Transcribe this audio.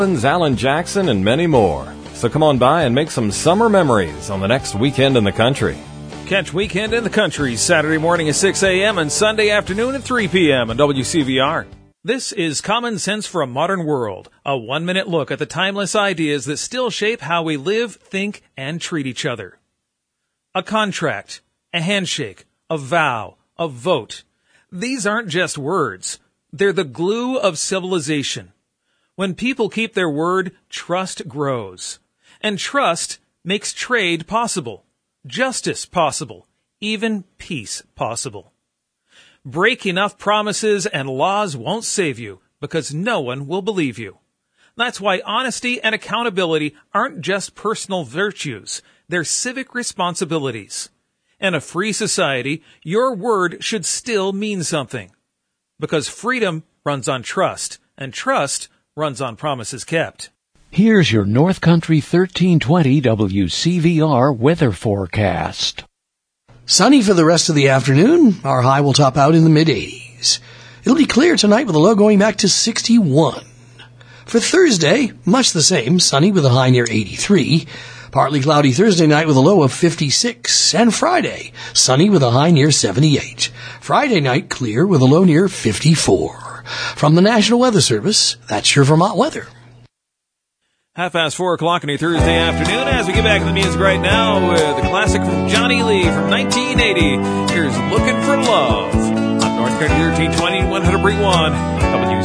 Alan Jackson, and many more. So come on by and make some summer memories on the next Weekend in the Country. Catch Weekend in the Country Saturday morning at 6 a.m. and Sunday afternoon at 3 p.m. on WCVR. This is Common Sense for a Modern World, a 1-minute look at the timeless ideas that still shape how we live, think, and treat each other. A contract, a handshake, a vow, a vote. These aren't just words. They're the glue of civilization. When people keep their word, trust grows. And trust makes trade possible, justice possible, even peace possible. Break enough promises and laws won't save you because no one will believe you. That's why honesty and accountability aren't just personal virtues. They're civic responsibilities. In a free society, your word should still mean something. Because freedom runs on trust, and trust runs on promises kept. Here's your North Country 1320 WCVR weather forecast. Sunny for the rest of the afternoon. Our high will top out in the mid-80s. It'll be clear tonight with a low going back to 61. For Thursday, much the same, sunny with a high near 83. Partly cloudy Thursday night with a low of 56. And Friday, sunny with a high near 78. Friday night, clear with a low near 54. From the National Weather Service, that's your Vermont weather. 4:30 on a Thursday afternoon as we get back to the music right now with a classic from Johnny Lee from 1980. Here's Looking for Love on North Country 1320 100.1 WCVR.